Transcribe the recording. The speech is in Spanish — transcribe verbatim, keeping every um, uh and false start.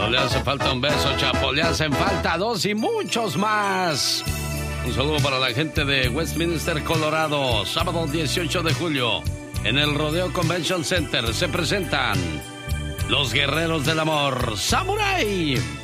No le hace falta un beso, Chapo, le hacen falta dos y muchos más. Un saludo para la gente de Westminster, Colorado. Sábado dieciocho de julio, en el Rodeo Convention Center se presentan los Guerreros del Amor, Samurai.